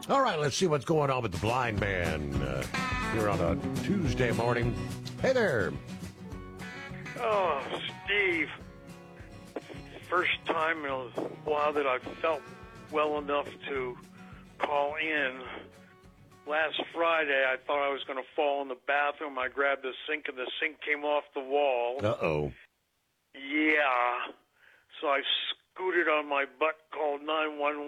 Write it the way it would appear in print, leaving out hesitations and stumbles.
All right, let's see what's going on with the blind man here on a Tuesday morning. Hey there. Oh, Steve. First time in a while that I felt well enough to call in. Last Friday, I thought I was going to fall in the bathroom. I grabbed the sink, and the sink came off the wall. Uh-oh. Yeah. So I scooted on my butt, called 911.